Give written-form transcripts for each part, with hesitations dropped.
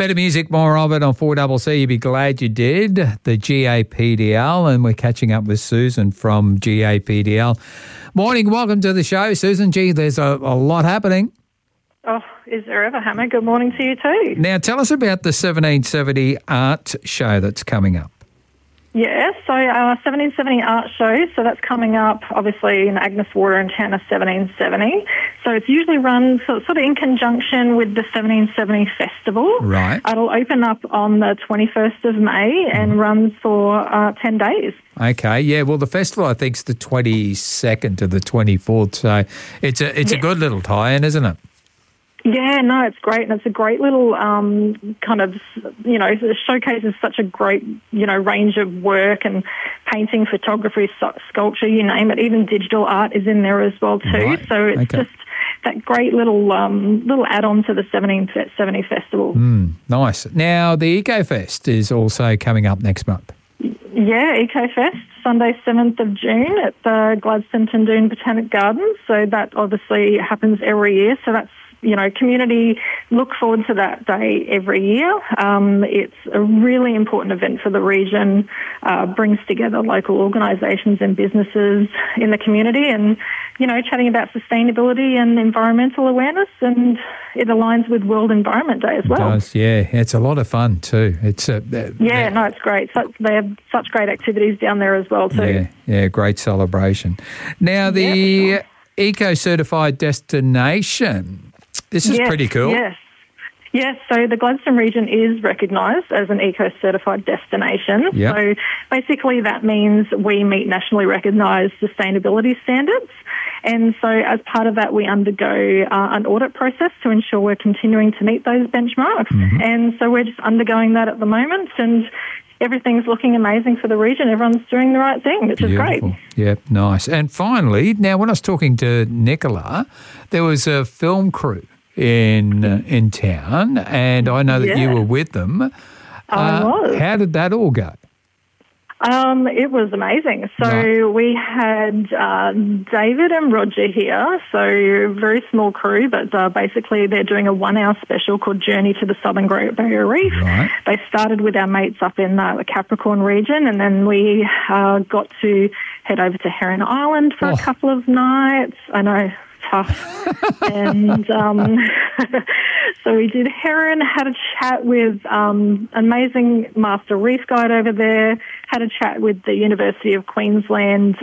Better music, more of it on 4CC. You'd be glad you did. The GAPDL, and we're catching up with Susan from GAPDL. Morning, welcome to the show, Susan. Gee, there's a lot happening. Oh, is there ever, Hammer? Good morning to you too. Now, tell us about the 1770 art show that's coming up. Yeah, so 1770 art show, so that's coming up obviously in Agnes Water in town of 1770. So it's usually run sort of in conjunction with the 1770 festival. Right. It'll open up on the 21st of May and runs for 10 days. Okay, yeah, well, the festival I think is the 22nd to the 24th, so it's a good little tie-in, isn't it? Yeah, no, it's great, and it's a great little kind of, it showcases such a great, range of work and painting, photography, sculpture, you name it. Even digital art is in there as well too. Right. So it's just that great little add-on to the 1770 festival. Nice. Now, the EcoFest is also coming up next month. Yeah, EcoFest, Sunday 7th of June at the Gladstone Tundoon Botanic Gardens. So that obviously happens every year. So that's, community look forward to that day every year. It's a really important event for the region, brings together local organisations and businesses in the community and, chatting about sustainability and environmental awareness, and it aligns with World Environment Day as well. It does, yeah. It's a lot of fun too. It's it's great. So they have such great activities down there as well too. Yeah, great celebration. Now, the Eco-Certified Destination, this is pretty cool. Yes, so the Gladstone region is recognised as an eco-certified destination. Yep. So basically that means we meet nationally recognised sustainability standards. And so as part of that, we undergo an audit process to ensure we're continuing to meet those benchmarks. Mm-hmm. And so we're just undergoing that at the moment, and everything's looking amazing for the region. Everyone's doing the right thing, which is great. Yeah, nice. And finally, now when I was talking to Nicola, there was a film crew in town, and I know that you were with them. I was. How did that all go? It was amazing. So we had David and Roger here, so very small crew, but basically they're doing a 1-hour special called Journey to the Southern Great Barrier Reef. Right. They started with our mates up in the Capricorn region, and then we got to head over to Heron Island for a couple of nights. I know, tough. And so we did Heron, had a chat with amazing master reef guide over there, had a chat with the University of Queensland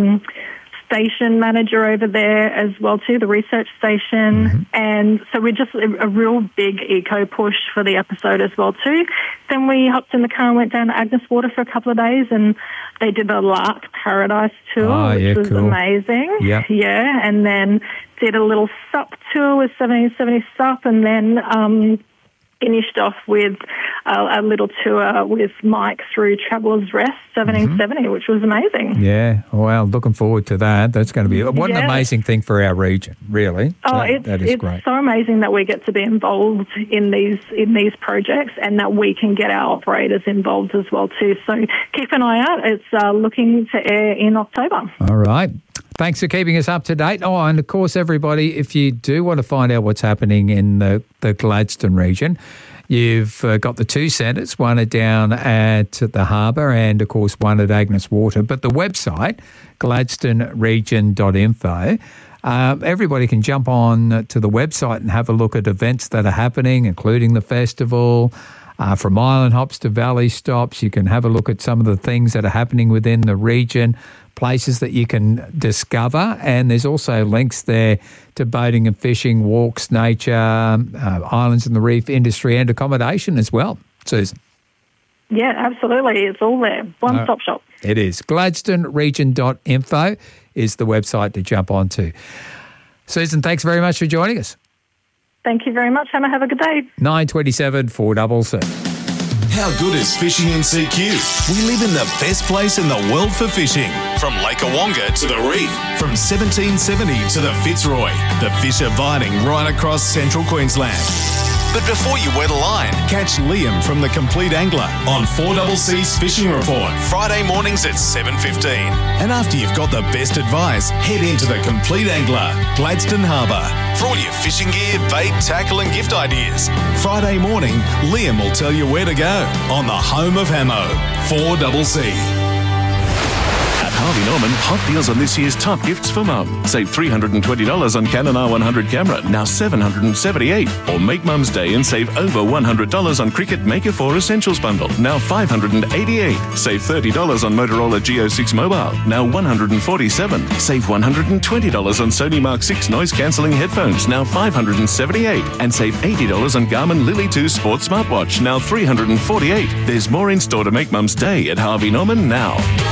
station manager over there as well too, the research station. Mm-hmm. And so we're just a real big eco push for the episode as well too. Then we hopped in the car and went down to Agnes Water for a couple of days, and they did the Lark Paradise tour, which was amazing. Yeah. Yeah. And then did a little SUP tour with 1770 SUP, and then finished off with a little tour with Mike through Traveller's Rest 1770, which was amazing. Yeah, well, looking forward to that. That's going to be what an amazing thing for our region, really. Oh, that is great. It's so amazing that we get to be involved in these projects, and that we can get our operators involved as well too. So keep an eye out. It's looking to air in October. All right. Thanks for keeping us up to date. Oh, and of course, everybody, if you do want to find out what's happening in the Gladstone region, you've got the two centres, one down at the harbour and, of course, one at Agnes Water. But the website, gladstoneregion.info, everybody can jump on to the website and have a look at events that are happening, including the festival. From island hops to valley stops, you can have a look at some of the things that are happening within the region, places that you can discover, and there's also links there to boating and fishing, walks, nature, islands and the reef industry and accommodation as well. Susan. Yeah, absolutely. It's all there. One-stop shop. It is. Gladstoneregion.info is the website to jump onto. Susan, thanks very much for joining us. Thank you very much, Hannah. Have a good day. 927 4CC. How good is fishing in CQ? We live in the best place in the world for fishing. From Lake Awonga to the reef, from 1770 to the Fitzroy, the fish are biting right across central Queensland. But before you wet a line, catch Liam from The Complete Angler on 4CC's Fishing Report, Friday mornings at 7:15. And after you've got the best advice, head into The Complete Angler, Gladstone Harbour, for all your fishing gear, bait, tackle and gift ideas. Friday morning, Liam will tell you where to go on the home of Hamo, 4CC. At Harvey Norman, hot deals on this year's top gifts for mum. Save $320 on Canon R100 camera, now $778. Or make Mum's Day and save over $100 on Cricut Maker 4 Essentials bundle, now $588. Save $30 on Motorola Geo 6 Mobile, now $147. Save $120 on Sony Mark 6 noise-cancelling headphones, now $578. And save $80 on Garmin Lily 2 Sports Smartwatch, now $348. There's more in store to make Mum's Day at Harvey Norman now.